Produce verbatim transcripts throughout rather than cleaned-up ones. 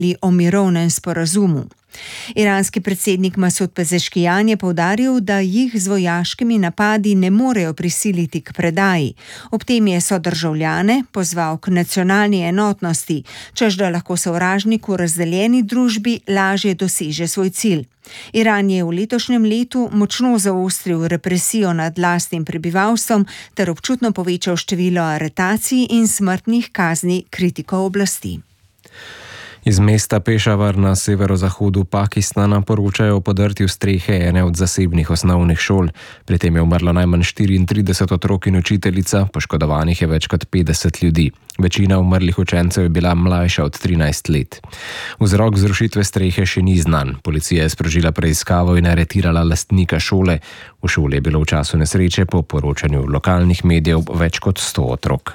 o mirovnem sporazumu. Iranski predsednik Masud Pezeškijan je poudaril, da jih z vojaškimi napadi ne morejo prisiliti k predaji. Ob tem je sodržavljane pozval k nacionalni enotnosti, čež da lahko sovražnik v razdeljeni družbi lažje doseže svoj cilj. Iran je v letošnjem letu močno zaostril represijo nad lastnim prebivalstvom ter občutno povečal število aretacij in smrtnih kazni kritikov oblasti. Iz mesta Pešavar na severozahodu Pakistana poročajo o podrtju strehe ene od zasebnih osnovnih šol. Pri tem je umrlo najmanj štiriintrideset otrok in učiteljica, poškodovanih je več kot petdeset ljudi. Večina umrlih učencev je bila mlajša od trinajst let. Vzrok zrušitve strehe še ni znan. Policija je sprožila preiskavo in aretirala lastnika šole. V šoli je bilo v času nesreče po poročanju lokalnih medijev več kot sto otrok.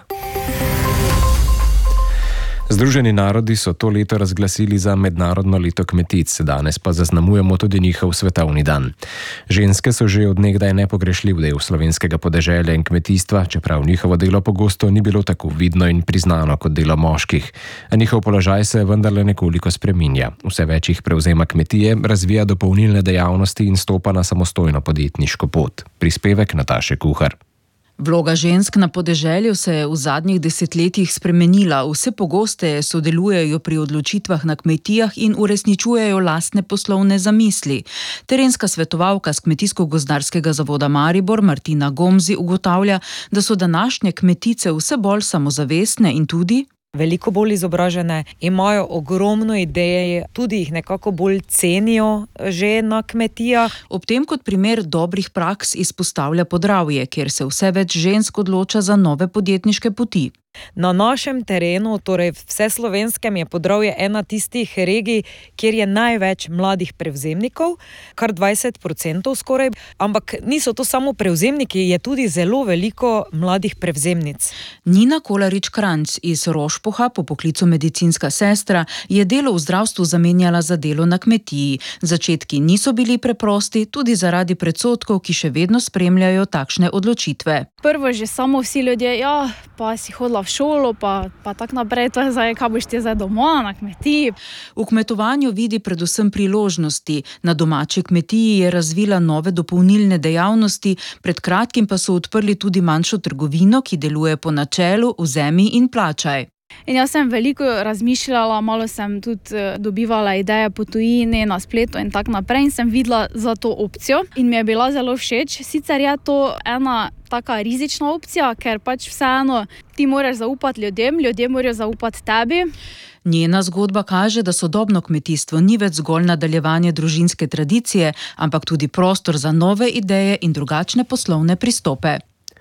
Združeni narodi so to leto razglasili za mednarodno leto kmetic, danes pa zaznamujemo tudi njihov svetovni dan. Ženske so že od nekdaj nepogrešljiv del slovenskega podeželja in kmetijstva, čeprav njihovo delo pogosto ni bilo tako vidno in priznano kot delo moških. A njihov položaj se vendarle nekoliko spreminja. Vse več jih prevzema kmetije, razvija dopolnilne dejavnosti in stopa na samostojno podjetniško pot. Prispevek Nataše Kuhar. Vloga žensk na podeželju se je v zadnjih desetletjih spremenila. Vse pogosteje sodelujejo pri odločitvah na kmetijah in uresničujejo lastne poslovne zamisli. Terenska svetovalka z Kmetijsko-gozdarskega zavoda Maribor Martina Gomzi ugotavlja, da so današnje kmetice vse bolj samozavestne in tudi veliko bolj izobražene, imajo ogromno ideje, tudi jih nekako bolj cenijo že na kmetijah. Ob tem kot primer dobrih praks izpostavlja Podravje, kjer se vse več žensk odloča za nove podjetniške poti. Na našem terenu, torej vseslovenskem, je Podravje ena tistih regij, kjer je največ mladih prevzemnikov, kar dvajset procentov skoraj, ampak niso to samo prevzemniki, je tudi zelo veliko mladih prevzemnic. Nina Kolarič-Kranjc iz Rošpoha, po poklicu medicinska sestra, je delo v zdravstvu zamenjala za delo na kmetiji. Začetki niso bili preprosti, tudi zaradi predsodkov, ki še vedno spremljajo takšne odločitve. Prvo že samo vsi ljudje, ja, pa si hodila v šolo, pa, pa tak naprej, to je zdaj, kaj boš ti zdaj doma na kmetiji. V kmetovanju vidi predvsem priložnosti. Na domači kmetiji je razvila nove dopolnilne dejavnosti, pred kratkim pa so odprli tudi manjšo trgovino, ki deluje po načelu vzemi in plačaj. In jaz sem veliko razmišljala, malo sem tudi dobivala ideje po tujini, na spletu in tak naprej in sem videla za to opcijo in mi je bila zelo všeč. Sicer je to ena taka rizična opcija, ker pač vseeno ti moraš zaupati ljudem, ljudje morajo zaupati tebi. Njena zgodba kaže, da sodobno kmetijstvo ni več zgolj nadaljevanje družinske tradicije, ampak tudi prostor za nove ideje in drugačne poslovne pristope.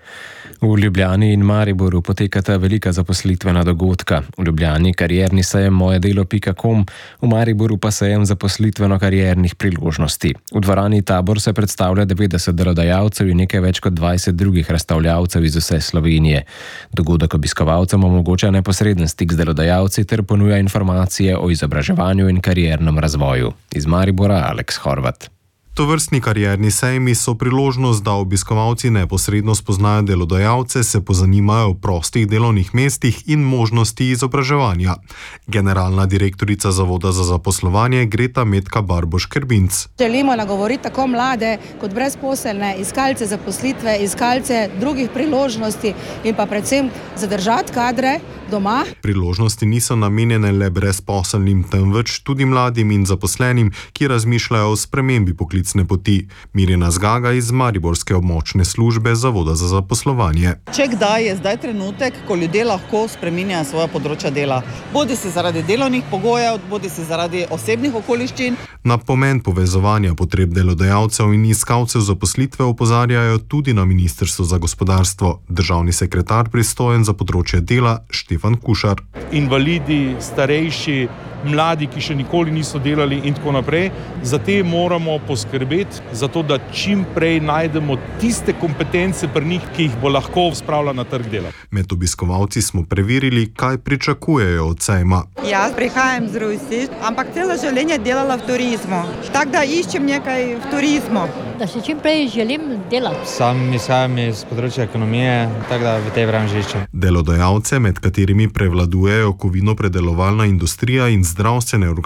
V Ljubljani in Mariboru potekata velika zaposlitvena dogodka. V Ljubljani karierni sejem moje delo pika com, v Mariboru pa sejem zaposlitveno-kariernih priložnosti. V dvorani Tabor se predstavlja devetdeset delodajalcev in nekaj več kot dvajset drugih razstavljavcev iz vse Slovenije. Dogodek obiskovalcem omogoča neposreden stik z delodajalci ter ponuja informacije o izobraževanju in kariernem razvoju. Iz Maribora Aleks Horvat. Tovrstni karierni sejmi so priložnost, da obiskovalci neposredno spoznajo delodajalce, se pozanimajo o prostih delovnih mestih in možnosti izobraževanja. Generalna direktorica Zavoda za zaposlovanje Greta Metka Barboš-Kerbinc. Želimo nagovoriti tako mlade kot brezposelne, iskalce zaposlitve, iskalce drugih priložnosti in pa predvsem zadržati kadre doma. Priložnosti niso namenjene le brezposelnim, temveč tudi mladim in zaposlenim, ki razmišljajo o spremembi poklicne poti. Mirjana Zgaga iz Mariborske območne službe Zavoda za zaposlovanje. Če kdaj je zdaj trenutek, ko ljudje lahko spreminjajo svoja področja dela. Bodi si zaradi delovnih pogojev, bodi si zaradi osebnih okoliščin. Na pomen povezovanja potreb delodajalcev in iskalcev zaposlitve opozarjajo tudi na Ministrstvu za gospodarstvo. Državni sekretar pristojen za področje dela Štefan Kušar. Invalidi, starejši, mladi, ki še nikoli niso delali in tako naprej. Za te moramo poskrbeti, zato da čim prej najdemo tiste kompetence pri njih, ki jih bo lahko spravila na trg dela. Med obiskovalci smo preverili, kaj pričakujejo od sejma. Jaz prihajam z Rusi, ampak celo življenje delala v turizmu. Tako da iščem nekaj v turizmu. Da se čim prej želim delati. Sam izhajam iz področja ekonomije, tako da v tej branži iščem. Delodajalce, med katerimi katerimi prevladujejo kovinopredelovalna industrija in zdravstvene organizacije,